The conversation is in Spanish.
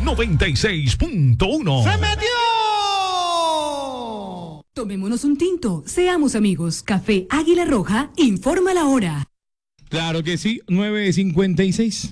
96.1. ¡Se metió! Tomémonos un tinto, seamos amigos. Café Águila Roja informa la hora. Claro que sí, 9:56.